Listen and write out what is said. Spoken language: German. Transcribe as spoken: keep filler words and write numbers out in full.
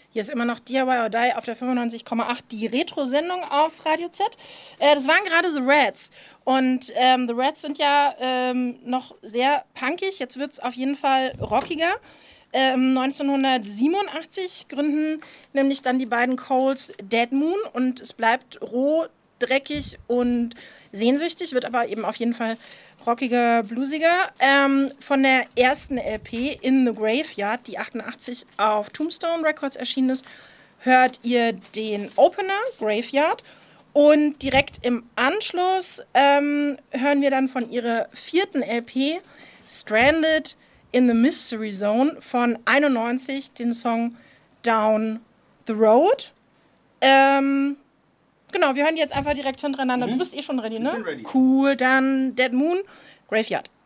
Hier ist immer noch D I Y or Die auf der fünfundneunzig Komma acht, die Retro-Sendung auf Radio Z. Äh, das waren gerade The Rats. Und ähm, The Rats sind ja ähm, noch sehr punkig. Jetzt wird es auf jeden Fall rockiger. Ähm, neunzehnhundertsiebenundachtzig gründen nämlich dann die beiden Coles Dead Moon. Und es bleibt roh, dreckig und sehnsüchtig, wird aber eben auf jeden Fall rockiger, bluesiger. Ähm, von der ersten L P In the Graveyard, die achtundachtzig auf Tombstone Records erschienen ist, hört ihr den Opener, Graveyard. Und direkt im Anschluss ähm, hören wir dann von ihrer vierten L P, Stranded in the Mystery Zone von einundneunzig, den Song Down the Road. Ähm... Genau, wir hören die jetzt einfach direkt hintereinander. Mhm. Du bist eh schon ready, ne? Ich bin ready. Cool, dann Dead Moon, Graveyard.